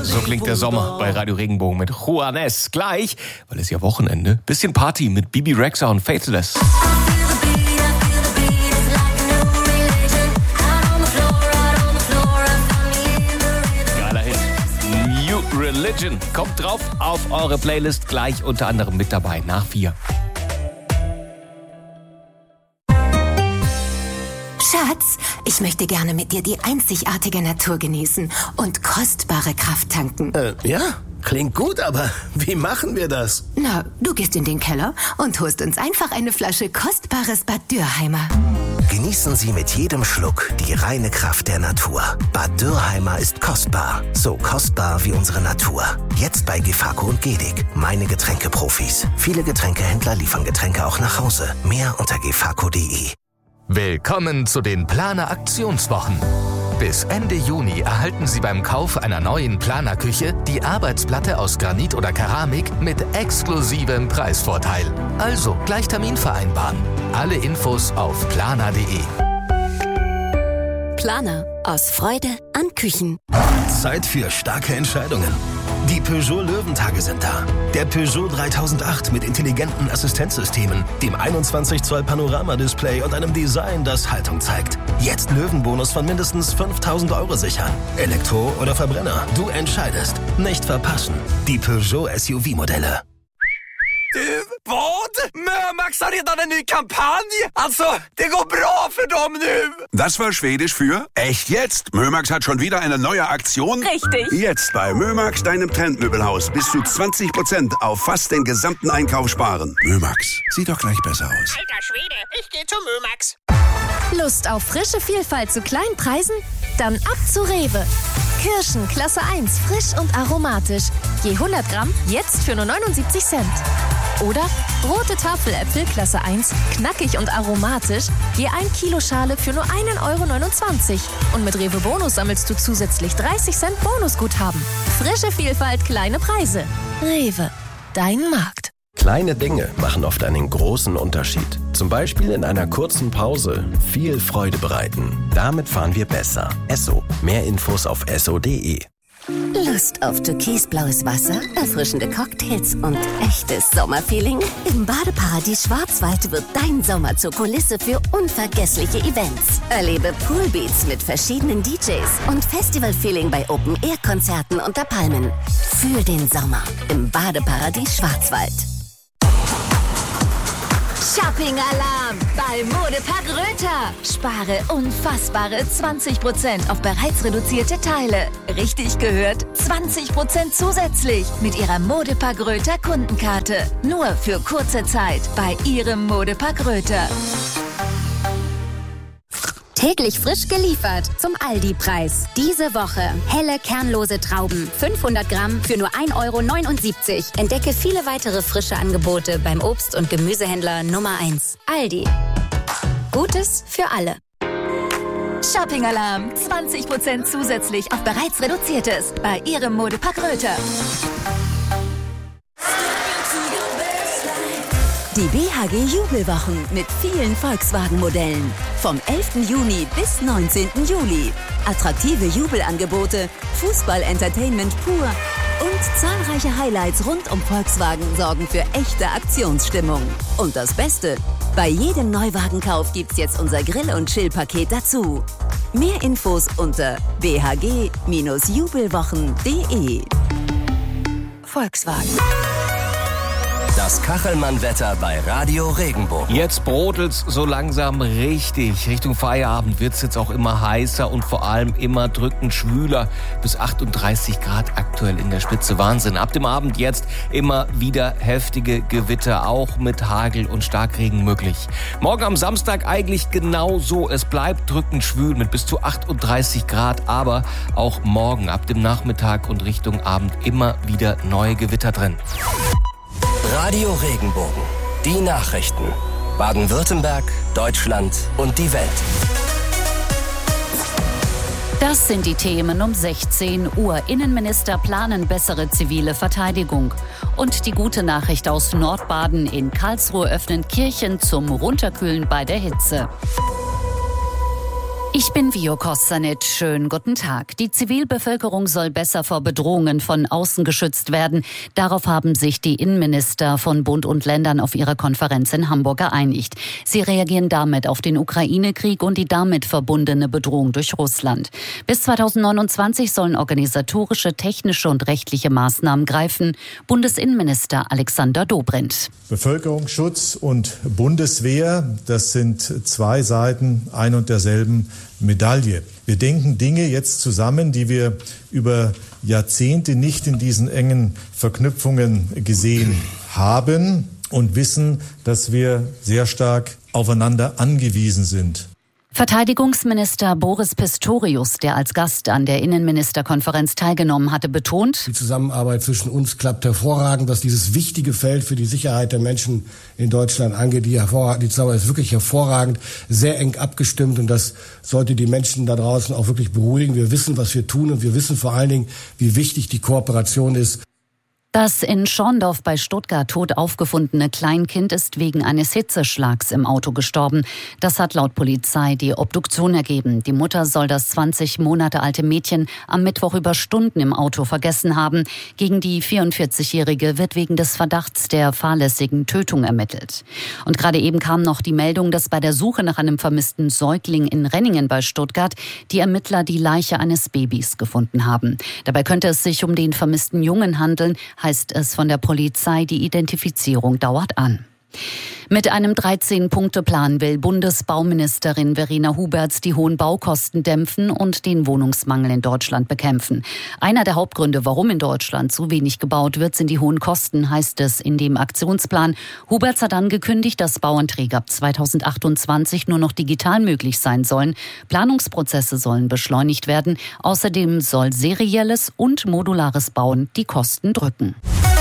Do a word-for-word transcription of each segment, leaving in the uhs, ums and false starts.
So klingt der Sommer bei Radio Regenbogen mit Juanes. Gleich, weil es ja Wochenende, bisschen Party mit Bibi Rexha und Faithless. Geiler Hit. New Religion. Kommt drauf auf eure Playlist, gleich unter anderem mit dabei nach vier. Schatz, ich möchte gerne mit dir die einzigartige Natur genießen und kostbare Kraft tanken. Äh, ja, klingt gut, aber wie machen wir das? Na, du gehst in den Keller und holst uns einfach eine Flasche kostbares Bad Dürrheimer. Genießen Sie mit jedem Schluck die reine Kraft der Natur. Bad Dürrheimer ist kostbar. So kostbar wie unsere Natur. Jetzt bei Gefako und Gedig. Meine Getränkeprofis. Viele Getränkehändler liefern Getränke auch nach Hause. Mehr unter gefako punkt de. Willkommen zu den Planer Aktionswochen. Bis Ende Juni erhalten Sie beim Kauf einer neuen Planerküche die Arbeitsplatte aus Granit oder Keramik mit exklusivem Preisvorteil. Also gleich Termin vereinbaren. Alle Infos auf planer punkt de. Planer. Aus Freude an Küchen. Zeit für starke Entscheidungen. Die Peugeot Löwentage sind da. Der Peugeot dreitausendacht mit intelligenten Assistenzsystemen, dem einundzwanzig Zoll Panoramadisplay und einem Design, das Haltung zeigt. Jetzt Löwenbonus von mindestens fünftausend Euro sichern. Elektro oder Verbrenner, du entscheidest. Nicht verpassen. Die Peugeot S U V-Modelle. Du, vad? Mömax har redan en ny kampanj. Alltså, det går bra för dem nu. Das war Schwedisch für echt jetzt. Mömax hat schon wieder eine neue Aktion. Richtig. Jetzt bei Mömax, deinem Trendmöbelhaus, bis zu zwanzig Prozent auf fast den gesamten Einkauf sparen. Mömax, sieht doch gleich besser aus. Alter Schwede, ich gehe zu Mömax. Lust auf frische Vielfalt zu kleinen Preisen? Dann ab zu Rewe. Kirschen Klasse eins, frisch und aromatisch. Je hundert Gramm, jetzt für nur neunundsiebzig Cent. Oder rote Tafeläpfel Klasse eins, knackig und aromatisch. Je ein Kilo Schale für nur einen Euro neunundzwanzig. Und mit Rewe Bonus sammelst du zusätzlich dreißig Cent Bonusguthaben. Frische Vielfalt, kleine Preise. Rewe, dein Markt. Kleine Dinge machen oft einen großen Unterschied. Zum Beispiel in einer kurzen Pause viel Freude bereiten. Damit fahren wir besser. Esso. Mehr Infos auf esso punkt de. Lust auf türkisblaues Wasser, erfrischende Cocktails und echtes Sommerfeeling? Im Badeparadies Schwarzwald wird dein Sommer zur Kulisse für unvergessliche Events. Erlebe Poolbeats mit verschiedenen D Js und Festivalfeeling bei Open-Air-Konzerten unter Palmen. Fühl den Sommer im Badeparadies Schwarzwald. Shopping-Alarm bei Modepark Röther. Spare unfassbare zwanzig Prozent auf bereits reduzierte Teile. Richtig gehört, zwanzig Prozent zusätzlich mit Ihrer Modepark Röther Kundenkarte. Nur für kurze Zeit bei Ihrem Modepark Röther. Täglich frisch geliefert zum Aldi-Preis. Diese Woche helle, kernlose Trauben. fünfhundert Gramm für nur ein Euro neunundsiebzig. Entdecke viele weitere frische Angebote beim Obst- und Gemüsehändler Nummer eins. Aldi. Gutes für alle. Shopping-Alarm. zwanzig Prozent zusätzlich auf bereits reduziertes bei Ihrem Modepark Röther. Die B H G Jubelwochen mit vielen Volkswagen-Modellen. Vom elften Juni bis neunzehnten Juli. Attraktive Jubelangebote, Fußball-Entertainment pur und zahlreiche Highlights rund um Volkswagen sorgen für echte Aktionsstimmung. Und das Beste, bei jedem Neuwagenkauf gibt's jetzt unser Grill- und Chill-Paket dazu. Mehr Infos unter b h g jubelwochen punkt de. Volkswagen. Das Kachelmann-Wetter bei Radio Regenbogen. Jetzt brodelt's so langsam richtig. Richtung Feierabend wird's jetzt auch immer heißer und vor allem immer drückend schwüler. Bis achtunddreißig Grad aktuell in der Spitze. Wahnsinn. Ab dem Abend jetzt immer wieder heftige Gewitter, auch mit Hagel und Starkregen möglich. Morgen am Samstag eigentlich genauso. Es bleibt drückend schwül mit bis zu achtunddreißig Grad, aber auch morgen ab dem Nachmittag und Richtung Abend immer wieder neue Gewitter drin. Radio Regenbogen. Die Nachrichten. Baden-Württemberg, Deutschland und die Welt. Das sind die Themen um sechzehn Uhr. Innenminister planen bessere zivile Verteidigung. Und die gute Nachricht aus Nordbaden: In Karlsruhe öffnen Kirchen zum Runterkühlen bei der Hitze. Ich bin Vio Kossanit. Schönen guten Tag. Die Zivilbevölkerung soll besser vor Bedrohungen von außen geschützt werden. Darauf haben sich die Innenminister von Bund und Ländern auf ihrer Konferenz in Hamburg geeinigt. Sie reagieren damit auf den Ukraine-Krieg und die damit verbundene Bedrohung durch Russland. Bis zweitausendneunundzwanzig sollen organisatorische, technische und rechtliche Maßnahmen greifen. Bundesinnenminister Alexander Dobrindt. Bevölkerungsschutz und Bundeswehr, das sind zwei Seiten ein und derselben Medaille. Wir denken Dinge jetzt zusammen, die wir über Jahrzehnte nicht in diesen engen Verknüpfungen gesehen haben und wissen, dass wir sehr stark aufeinander angewiesen sind. Verteidigungsminister Boris Pistorius, der als Gast an der Innenministerkonferenz teilgenommen hatte, betont: Die Zusammenarbeit zwischen uns klappt hervorragend, was dieses wichtige Feld für die Sicherheit der Menschen in Deutschland angeht. Die, hervorragend, die Zusammenarbeit ist wirklich hervorragend, sehr eng abgestimmt und das sollte die Menschen da draußen auch wirklich beruhigen. Wir wissen, was wir tun und wir wissen vor allen Dingen, wie wichtig die Kooperation ist. Das in Schorndorf bei Stuttgart tot aufgefundene Kleinkind ist wegen eines Hitzeschlags im Auto gestorben. Das hat laut Polizei die Obduktion ergeben. Die Mutter soll das zwanzig Monate alte Mädchen am Mittwoch über Stunden im Auto vergessen haben. Gegen die vierundvierzigjährige wird wegen des Verdachts der fahrlässigen Tötung ermittelt. Und gerade eben kam noch die Meldung, dass bei der Suche nach einem vermissten Säugling in Renningen bei Stuttgart die Ermittler die Leiche eines Babys gefunden haben. Dabei könnte es sich um den vermissten Jungen handeln, heißt es von der Polizei. Die Identifizierung dauert an. Mit einem dreizehn-Punkte-Plan will Bundesbauministerin Verena Huberts die hohen Baukosten dämpfen und den Wohnungsmangel in Deutschland bekämpfen. Einer der Hauptgründe, warum in Deutschland zu wenig gebaut wird, sind die hohen Kosten, heißt es in dem Aktionsplan. Huberts hat angekündigt, dass Bauanträge ab zweitausendachtundzwanzig nur noch digital möglich sein sollen. Planungsprozesse sollen beschleunigt werden. Außerdem soll serielles und modulares Bauen die Kosten drücken.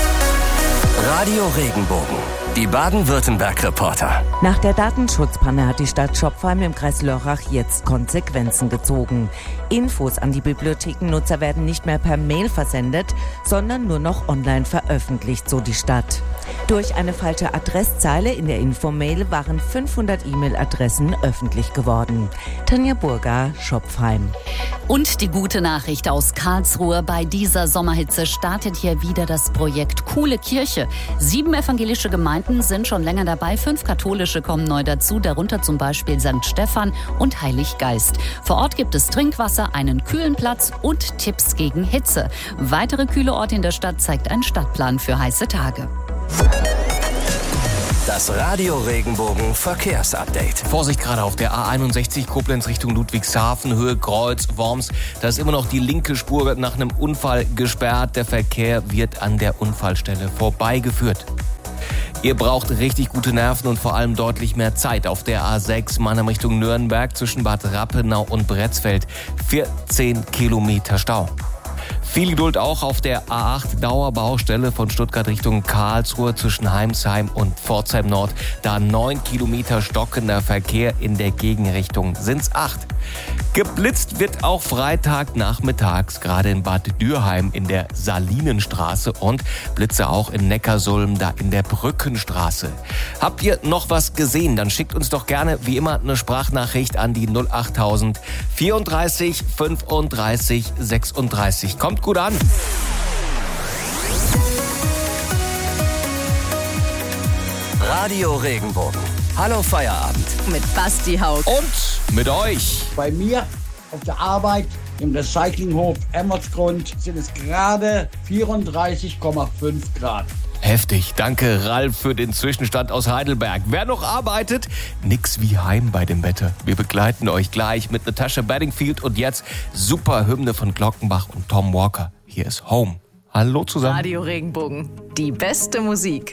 Radio Regenbogen, die Baden-Württemberg-Reporter. Nach der Datenschutzpanne hat die Stadt Schopfheim im Kreis Lörrach jetzt Konsequenzen gezogen. Infos an die Bibliothekennutzer werden nicht mehr per Mail versendet, sondern nur noch online veröffentlicht, so die Stadt. Durch eine falsche Adresszeile in der Infomail waren fünfhundert E-Mail-Adressen öffentlich geworden. Tanja Burger, Schopfheim. Und die gute Nachricht aus Karlsruhe: Bei dieser Sommerhitze startet hier wieder das Projekt Coole Kirche. Sieben evangelische Gemeinden sind schon länger dabei, fünf katholische kommen neu dazu, darunter zum Beispiel Sankt Stephan und Heiliggeist. Vor Ort gibt es Trinkwasser, einen kühlen Platz und Tipps gegen Hitze. Weitere kühle Orte in der Stadt zeigt ein Stadtplan für heiße Tage. Das Radio Regenbogen Verkehrsupdate. Vorsicht gerade auf der A einundsechzig Koblenz Richtung Ludwigshafen, Höhe Kreuz, Worms. Da ist immer noch die linke Spur nach einem Unfall gesperrt. Der Verkehr wird an der Unfallstelle vorbeigeführt. Ihr braucht richtig gute Nerven und vor allem deutlich mehr Zeit. Auf der A sechs Mannheim Richtung Nürnberg zwischen Bad Rappenau und Bretzfeld. vierzehn Kilometer Stau. Viel Geduld auch auf der A acht Dauerbaustelle von Stuttgart Richtung Karlsruhe zwischen Heimsheim und Pforzheim Nord. Da neun Kilometer stockender Verkehr, in der Gegenrichtung sind's acht. Geblitzt wird auch Freitagnachmittags, gerade in Bad Dürheim in der Salinenstraße und Blitze auch in Neckarsulm, da in der Brückenstraße. Habt ihr noch was gesehen? Dann schickt uns doch gerne wie immer eine Sprachnachricht an die null achttausend vierunddreißig fünfunddreißig sechsunddreißig. Kommt gut an. Radio Regenbogen. Hallo Feierabend. Mit Basti Haug. Und mit euch. Bei mir auf der Arbeit im Recyclinghof Emmersgrund sind es gerade vierunddreißig Komma fünf Grad. Heftig. Danke, Ralf, für den Zwischenstand aus Heidelberg. Wer noch arbeitet, nix wie heim bei dem Wetter. Wir begleiten euch gleich mit Natasha Bedingfield und jetzt super Hymne von Glockenbach und Tom Walker. Hier ist Home. Hallo zusammen. Radio Regenbogen, die beste Musik.